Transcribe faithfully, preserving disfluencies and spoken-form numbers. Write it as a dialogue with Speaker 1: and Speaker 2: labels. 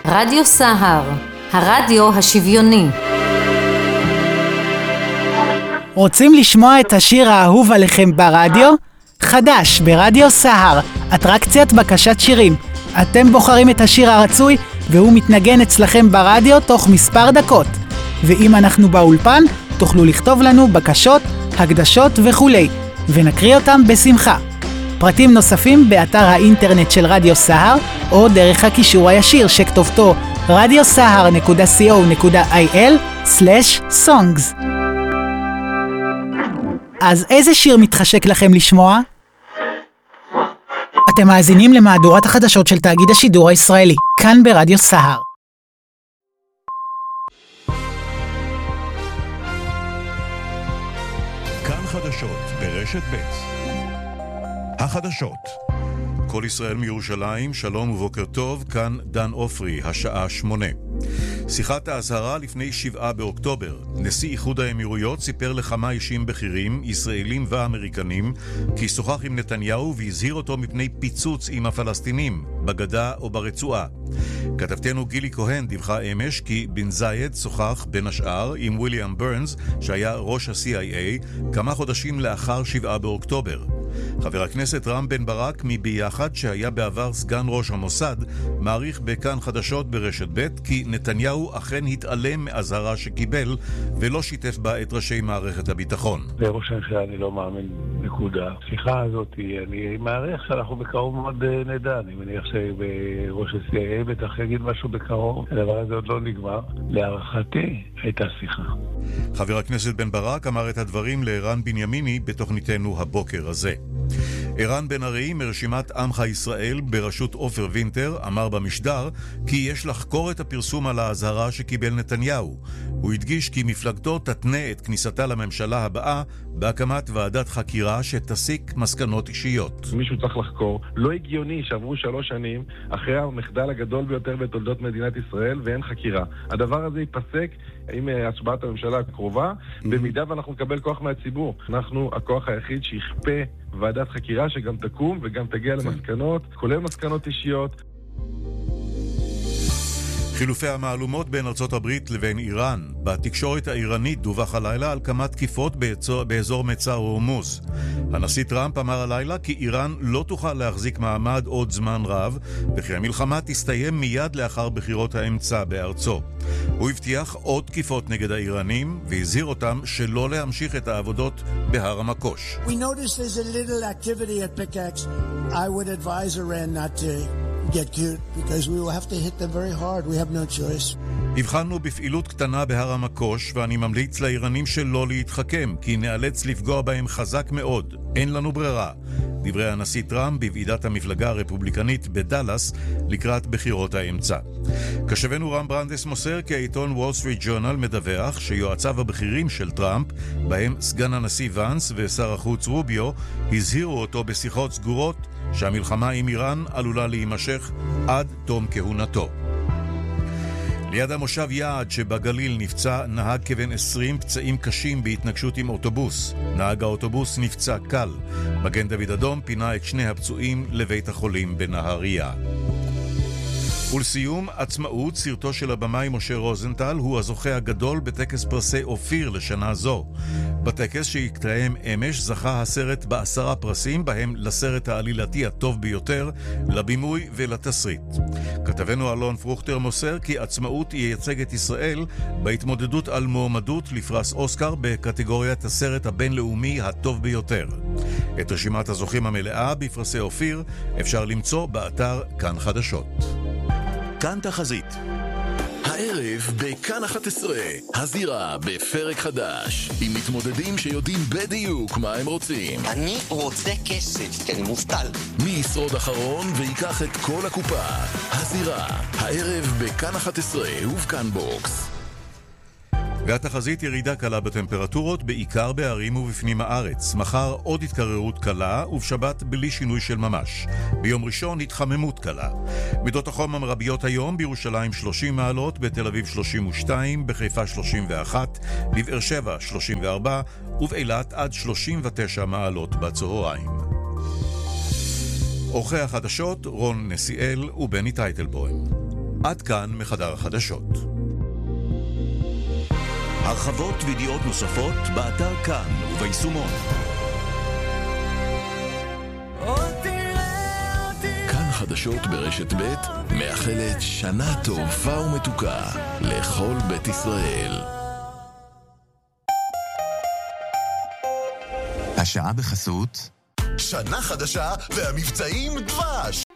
Speaker 1: רדיו סהר, הרדיו השוויוני.
Speaker 2: רוצים לשמוע את השיר האהוב עליכם ברדיו? חדש ברדיו סהר, אטרקציית בקשת שירים. אתם בוחרים את השיר הרצוי והוא מתנגן אצלכם ברדיו תוך מספר דקות. ואם אנחנו באולפן, תוכלו לכתוב לנו בקשות, הקדשות וכולי, ונקריא אותם בשמחה. פרטים נוספים באתר האינטרנט של רדיו סהר, או דרך הקישור הישיר שכתובתו רדיו סהר נקודה סי או נקודה איי אל סלש סונגס. אז איזה שיר מתחשק לכם לשמוע? אתם מאזינים למהדורת החדשות של תאגיד השידור הישראלי, כאן ברדיו סהר.
Speaker 3: כאן חדשות ברשת ב'. החדשות. כל ישראל מירושלים, שלום ובוקר טוב, כאן דן אופרי, השעה שמונה. שיחת האזהרה לפני שבעה באוקטובר. נשיא איחוד האמירויות סיפר לכמה אישים בכירים, ישראלים ואמריקנים, כי שוחח עם נתניהו והזהיר אותו מפני פיצוץ עם הפלסטינים, בגדה או ברצועה. כתבתנו גילי כהן דיווחה אמש כי בן זייד שוחח בין השאר עם וויליאם ברנס, שהיה ראש ה-סי איי איי, כמה חודשים לאחר שבעה באוקטובר. חבר הכנסת רם בן ברק מביחד, שהיה בעבר סגן ראש המוסד, מעריך בכאן חדשות ברשת ב' כי נתניהו אכן התעלם מאזהרה שקיבל ולא שיתף בה את ראשי מערכת הביטחון.
Speaker 4: לראש הממשלה אני לא מאמין, נקודה. השיחה הזאת, אני מעריך שאנחנו בקרוב מאוד נדע. אני מניח שבראש ה-סי איי איי בטח יגיד משהו בקרוב. הדבר הזה עוד לא נגמר. להערכתי הייתה שיחה.
Speaker 3: חבר הכנסת בן ברק אמר את הדברים לערן בנימיני בתוכניתנו הבוקר הזה. ערן בן ארי מרשימת עמך ישראל בראשות עופר וינטר אמר במשדר כי יש לחקור את הפרסום על האזהרה שקיבל נתניהו. הוא הדגיש כי מפלגתו תתנה את כניסתה לממשלה הבאה בהקמת ועדת חקירה שתסיק מסקנות אישיות.
Speaker 4: מישהו צריך לחקור. לא הגיוני שעברו שלוש שנים אחרי המחדל הגדול ביותר בתולדות מדינת ישראל ואין חקירה. הדבר הזה ייפסק עם השבעת הממשלה הקרובה, במידה ואנחנו נקבל כוח מהציבור. אנחנו הכוח היחיד שיכפה ועדת חקירה שגם תקום וגם תגיע למסקנות, כולל מסקנות אישיות.
Speaker 3: חילופי המעלומות בין ארצות הברית לבין איראן. בתקשורת האיראנית דווח הלילה על כמה תקיפות באזור, באזור מצר הורמוז. הנשיא טראמפ אמר הלילה כי איראן לא תוכל להחזיק מעמד עוד זמן רב, וכי המלחמה תסתיים מיד לאחר בחירות האמצע בארצו. הוא הבטיח עוד תקיפות נגד האיראנים, והזהיר אותם שלא להמשיך את העבודות בהר המקוש.
Speaker 5: We notice there's a little activity at Pickaxe. I would advise Iran not to get cute because we will have to hit them very hard. We have no choice.
Speaker 3: הבחנו בפעילות קטנה בהר המקוש, ואני ממליץ לאיראנים שלא להתחכם, כי נאלץ לפגוע בהם חזק מאוד. אין לנו ברירה. דברי הנשיא טראמפ בוועידת המפלגה הרפובליקנית בדלס לקראת בחירות האמצע. קשבנו רם ברנדס מוסר כי העיתון וול סטריט ג'ורנל מדווח שיועציו הבכירים של טראמפ, בהם סגן הנשיא ואנס ושר החוץ רוביו, הזהירו אותו בשיחות סגורות שהמלחמה עם איראן עלולה להימשך עד תום כהונתו. ליד המושב יעד שבגליל נפצע נהג כבן עשרים, פצעים קשים בהתנגשות עם אוטובוס. נהג האוטובוס נפצע קל. מגן דוד אדום פינה את שני הפצועים לבית החולים בנהריה. ולסיום, עצמאות, סרטו של הבמאי משה רוזנטל, הוא הזוכה הגדול בטקס פרסי אופיר לשנה זו. בטקס שהתקיים אמש זכה הסרט בעשרה פרסים, בהם לסרט העלילתי הטוב ביותר, לבימוי ולתסריט. כתבנו אלון פרוכטר מוסר כי עצמאות ייצג את ישראל בהתמודדות על מועמדות לפרס אוסקר בקטגוריית הסרט הבינלאומי הטוב ביותר. את רשימת הזוכים המלאה בפרסי אופיר אפשר למצוא באתר כאן חדשות.
Speaker 6: כאן תחזית. הערב בכאן אחת עשרה, הזירה בפרק חדש, עם מתמודדים שיודעים בדיוק מה הם רוצים.
Speaker 7: אני רוצה כסף, כי אני מובטל.
Speaker 6: מי ישרוד אחרון ויקח את כל הקופה. הזירה, הערב בכאן אחת עשרה ובכאן בוקס.
Speaker 3: והתחזית ירידה קלה בטמפרטורות, בעיקר בערים ובפנים הארץ. מחר עוד התקררות קלה, ובשבת בלי שינוי של ממש. ביום ראשון התחממות קלה. מידות החום המרביות היום: בירושלים שלושים מעלות, בתל אביב שלושים ושתיים, בחיפה שלושים ואחת, בבאר שבע שלושים וארבע, ובאילת עד שלושים ותשע מעלות בצהריים. עורכי החדשות רון נסיאל ובני טייטלבוים. עד כאן מחדר החדשות.
Speaker 6: הרחבות וידיעות נוספות באתר כאן וביישומון. כאן חדשות ברשת ב' מאחלת שנה טובה ומתוקה לכל בית ישראל.
Speaker 8: השעה בחסות
Speaker 6: שנה חדשה והמבצעים דבש.